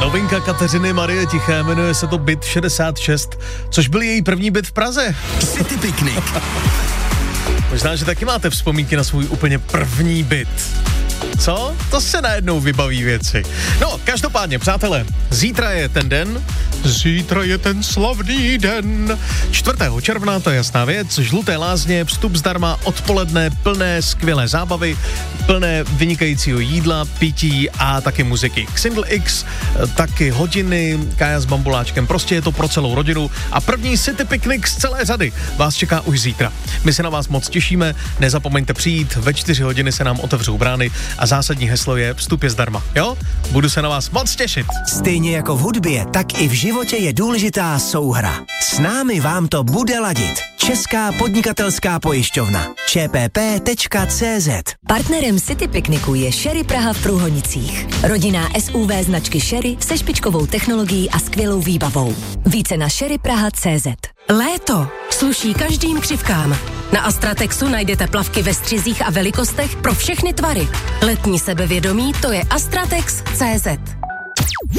Novinka Kateřiny Marie Tiché, jmenuje se to Byt 66, což byl její první byt v Praze. City Picnic. Možná, že taky máte vzpomínky na svůj úplně první byt. Co? To se najednou vybaví věci. No, každopádně, přátelé, zítra je ten den, zítra je ten slavný den. 4. června, to je jasná věc, Žluté lázně, vstup zdarma, odpoledne, plné skvělé zábavy, plné vynikajícího jídla, pití a taky muziky. Xindl X, taky hodiny, Kája s bambuláčkem, prostě je to pro celou rodinu a první City Picnic z celé řady vás čeká už zítra. My se na vás moc těšíme, nezapomeňte přijít, ve 4 hodiny se nám otevřou brány a zásadní heslo je vstup je zdarma, jo? Budu se na vás moc těšit. Stejně jako v hudbě, tak i v životě je důležitá souhra. S námi vám to bude ladit. Česká podnikatelská pojišťovna. čpp.cz. Partnerem City Picnicu je Sherry Praha v Průhonicích. Rodinná SUV značky Sherry se špičkovou technologií a skvělou výbavou. Více na sherrypraha.cz. Léto sluší každým křivkám. Na Astratexu najdete plavky ve střizích a velikostech pro všechny tvary. Letní sebevědomí to je Astratex.cz.